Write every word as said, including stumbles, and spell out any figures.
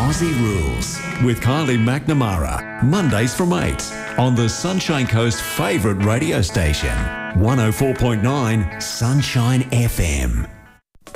Aussie Rules with Kylie McNamara. Mondays from eight on the Sunshine Coast favourite radio station, one oh four point nine Sunshine F M.